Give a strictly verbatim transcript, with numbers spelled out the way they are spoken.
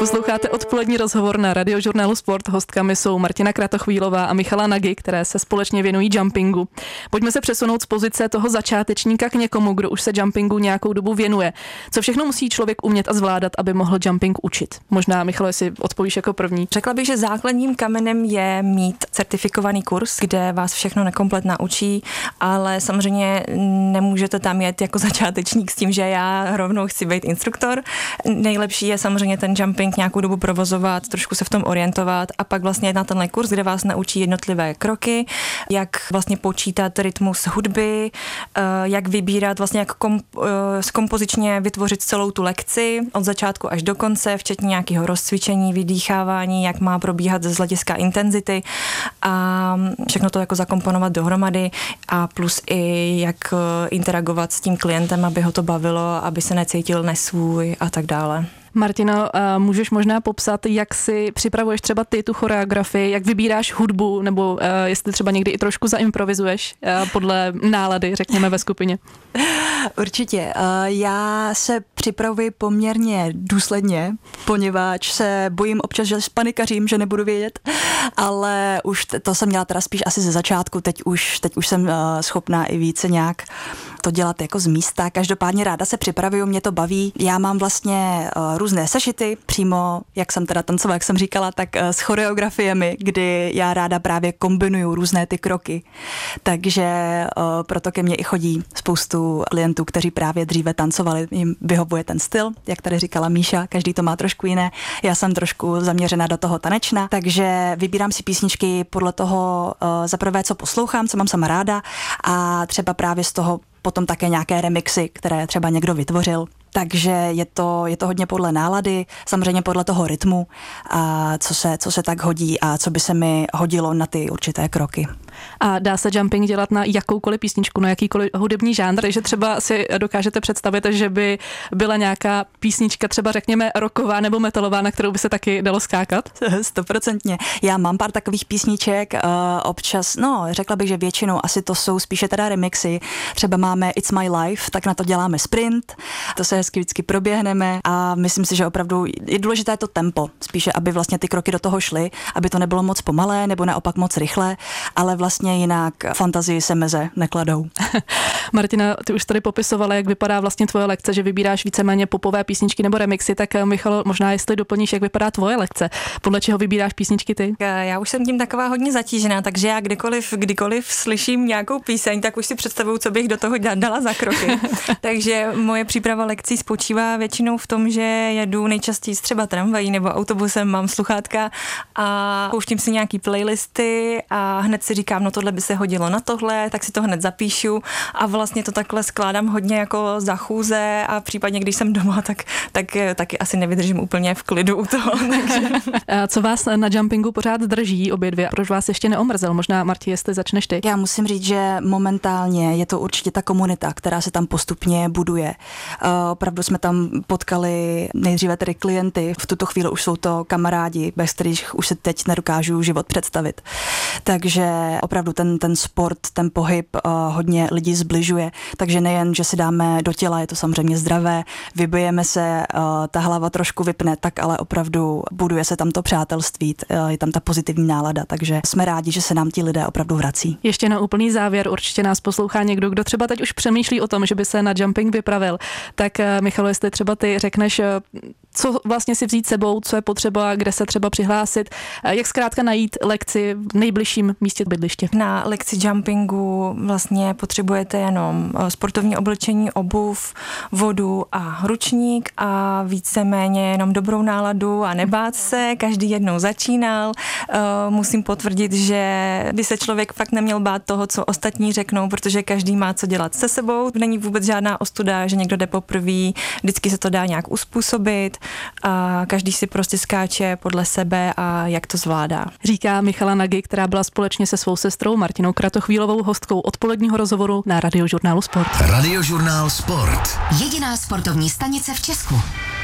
Posloucháte odpolední rozhovor na Radiožurnálu Sport. Hostkami jsou Martina Kratochvílová a Michala Nagy, které se společně věnují jumpingu. Pojďme se přesunout z pozice toho začátečníka k někomu, kdo už se jumpingu nějakou dobu věnuje. Co všechno musí člověk umět a zvládat, aby mohl jumping učit? Možná, Michalo, jestli odpovíš jako první. Řekla bych, že základním kamenem je mít certifikovaný kurz, kde vás všechno nekomplet naučí, ale samozřejmě nemůžete tam jet jako začátečník s tím, že já rovnou chci být instruktor. Nejlepší je samozřejmě ten jumping nějakou dobu provozovat, trošku se v tom orientovat a pak vlastně jít na tenhle kurz, kde vás naučí jednotlivé kroky, jak vlastně počítat rytmus hudby, jak vybírat, vlastně jak kom, kompozičně vytvořit celou tu lekci od začátku až do konce, včetně nějakého rozcvičení, vydýchávání, jak má probíhat z hlediska intenzity a všechno to jako zakomponovat dohromady a plus i jak interagovat s tím klientem, aby ho to bavilo, aby se necítil nesvůj a tak dále. Martino, můžeš možná popsat, jak si připravuješ třeba ty tu choreografii, jak vybíráš hudbu, nebo jestli třeba někdy i trošku zaimprovizuješ podle nálady, řekněme, ve skupině? Určitě. Já se připravuji poměrně důsledně, poněvadž se bojím občas, že spanikařím, že nebudu vědět, ale už to jsem měla teda spíš asi ze začátku, teď už, teď už jsem schopná i více nějak to dělat jako z místa. Každopádně ráda se připravuju, mě to baví. Já mám vlastně různé sešity, přímo, jak jsem teda tancovala, jak jsem říkala, tak s choreografiemi, kdy já ráda právě kombinuju různé ty kroky. Takže proto ke mně i chodí spoustu klientů, kteří právě dříve tancovali, jim vyhovuje ten styl, jak tady říkala Míša, každý to má trošku jiné. Já jsem trošku zaměřená do toho tanečna, takže vybírám si písničky podle toho za prvé, co poslouchám, co mám sama ráda a třeba právě z toho potom také nějaké remixy, které třeba někdo vytvořil. Takže je to, je to hodně podle nálady, samozřejmě podle toho rytmu, a co se, co se tak hodí a co by se mi hodilo na ty určité kroky. A dá se jumping dělat na jakoukoliv písničku, na jakýkoliv hudební žánr, že třeba si dokážete představit, že by byla nějaká písnička třeba řekněme rocková nebo metalová, na kterou by se taky dalo skákat? Stoprocentně. Já mám pár takových písniček, uh, občas, no řekla bych, že většinou asi to jsou spíše teda remixy. Třeba máme It's My Life, tak na to děláme sprint, to se hezky vždycky proběhneme a myslím si, že opravdu je důležité to tempo, spíše aby vlastně ty kroky do toho šly, aby to nebylo moc pomalé nebo naopak moc rychle, ale vlastně jinak fantazii se meze nekladou. Martina, ty už tady popisovala, jak vypadá vlastně tvoje lekce, že vybíráš víceméně popové písničky nebo remixy, tak Michal, možná jestli doplníš, jak vypadá tvoje lekce, podle čeho vybíráš písničky ty? Já už jsem tím taková hodně zatížená, takže já kdykoliv, kdykoliv slyším nějakou píseň, tak už si představuju, co bych do toho dala za kroky. Takže moje příprava lekcí spočívá většinou v tom, že jedu nejčastěji třeba tramvají nebo autobusem, mám sluchátka a pouštím si nějaký playlisty a hned si říkám, no tohle by se hodilo na tohle, tak si to hned zapíšu a vlastně to takhle skládám hodně jako za chůze a případně, když jsem doma, tak, tak taky asi nevydržím úplně v klidu u toho. Takže. A co vás na jumpingu pořád drží obě dvě? Proč vás ještě neomrzel? Možná, Marti, jestli začneš ty. Já musím říct, že momentálně je to určitě ta komunita, která se tam postupně buduje. Uh, opravdu jsme tam potkali nejdříve tedy klienty, v tuto chvíli už jsou to kamarádi, bez kterých už se teď nedokážu život představit. Takže opravdu ten, ten sport, ten pohyb uh, hodně lidí zbližuje, takže nejen, že si dáme do těla, je to samozřejmě zdravé, vybijeme se, uh, ta hlava trošku vypne, tak ale opravdu buduje se tam to přátelství, uh, je tam ta pozitivní nálada, takže jsme rádi, že se nám ti lidé opravdu vrací. Ještě na úplný závěr, určitě nás poslouchá někdo, kdo třeba teď už přemýšlí o tom, že by se na jumping vypravil, tak uh, Michalo, jestli třeba ty řekneš, co vlastně si vzít sebou, co je potřeba, kde se třeba přihlásit, jak zkrátka najít lekci v nejbližším místě bydliště. Na lekci jumpingu vlastně potřebujete jenom sportovní oblečení, obuv, vodu a ručník a víceméně jenom dobrou náladu a nebát se, každý jednou začínal. Musím potvrdit, že by se člověk fakt neměl bát toho, co ostatní řeknou, protože každý má co dělat se sebou. Není vůbec žádná ostuda, že někdo jde poprvé, vždycky se to dá nějak uspůsobit a každý si prostě skáče podle sebe a jak to zvládá. Říká Michala Nagy, která byla společně se svou sestrou Martinou Kratochvílovou hostkou odpoledního rozhovoru na Radiožurnálu Sport. Radiožurnál Sport. Jediná sportovní stanice v Česku.